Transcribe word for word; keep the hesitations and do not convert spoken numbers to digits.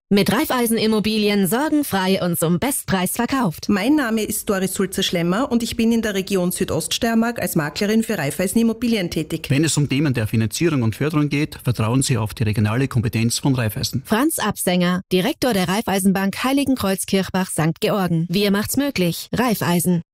Mit Raiffeisen Immobilien sorgenfrei und zum Bestpreis verkauft. Mein Name ist Doris Sulzer-Schlemmer und ich bin in der Region Südoststeiermark als Maklerin für Raiffeisen Immobilien tätig. Wenn es um Themen der Finanzierung und Förderung geht, vertrauen Sie auf die regionale Kompetenz von Raiffeisen. Franz Absänger, Direktor der Raiffeisenbank Heiligenkreuz Kirchbach Sankt Georgen. Wir macht's möglich. Raiffeisen.